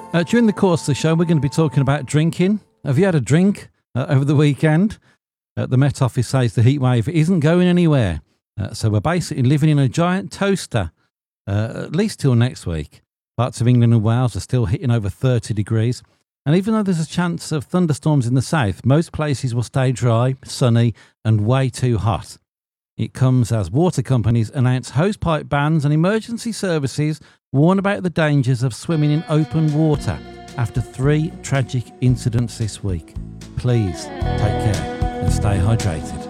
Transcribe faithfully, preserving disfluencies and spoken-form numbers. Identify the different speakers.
Speaker 1: Uh, during the course of the show, we're going to be talking about drinking. Have you had a drink uh, over the weekend? Uh, the Met Office says the heat wave isn't going anywhere. Uh, so we're basically living in a giant toaster, uh, at least till next week. Parts of England and Wales are still hitting over thirty degrees. And even though there's a chance of thunderstorms in the south, most places will stay dry, sunny and way too hot. It comes as water companies announce hosepipe bans and emergency services warn about the dangers of swimming in open water after three tragic incidents this week. Please take care and stay hydrated.